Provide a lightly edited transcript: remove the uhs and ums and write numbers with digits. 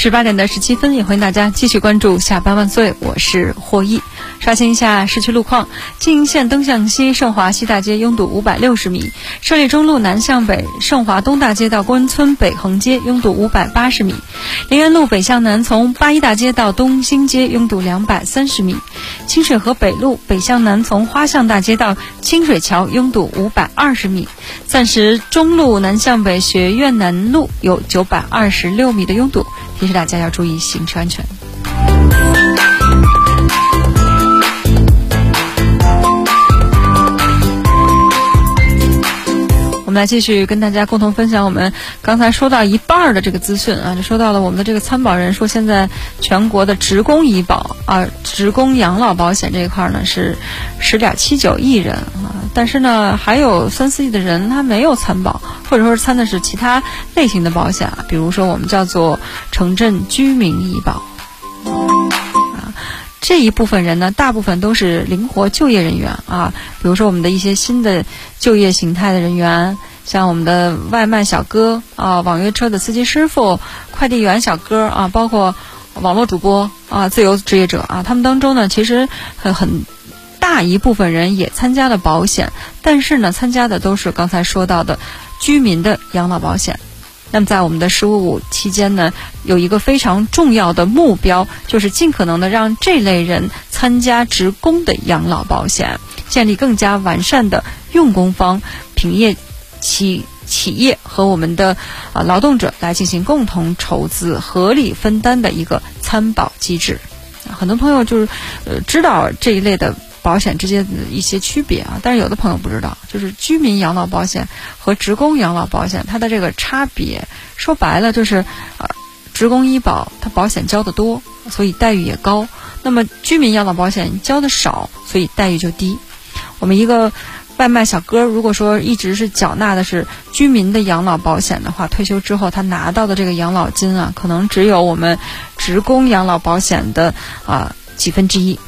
18点的17分，也欢迎大家继续关注下班万岁，我是霍毅。刷新一下市区路况，静营县东向西盛华西大街拥堵560米，胜利中路南向北盛华东大街到公安村北横街拥堵580米，临安路北向南从八一大街到东兴街拥堵230米，清水河北路北向南从花巷大街到清水桥拥堵520米，暂时中路南向北学院南路有926米的拥堵，提示大家要注意行车安全。我们来继续跟大家共同分享我们刚才说到一半的这个资讯啊，就说到了我们的这个参保人说，现在全国的职工医保职工养老保险这一块呢是10.79亿人啊，但是呢还有3-4亿的人他没有参保，或者说是参的是其他类型的保险啊，比如说我们叫做城镇居民医保。这一部分人呢，大部分都是灵活就业人员啊，比如说我们的一些新的就业形态的人员，像我们的外卖小哥啊、网约车的司机师傅、快递员小哥啊，包括网络主播啊、自由职业者啊，他们当中呢，其实很大一部分人也参加了保险，但是呢，参加的都是刚才说到的居民的养老保险。那么在我们的15期间呢，有一个非常重要的目标，就是尽可能的让这类人参加职工的养老保险，建立更加完善的用工方、凭业企业和我们的劳动者来进行共同筹资、合理分担的一个参保机制。很多朋友就是知道这一类的保险之间的一些区别啊，但是有的朋友不知道，就是居民养老保险和职工养老保险它的这个差别，说白了就是职工医保它保险交得多，所以待遇也高，那么居民养老保险交得少，所以待遇就低。我们一个外卖小哥如果说一直是缴纳的是居民的养老保险的话，退休之后他拿到的这个养老金啊，可能只有我们职工养老保险的1/几。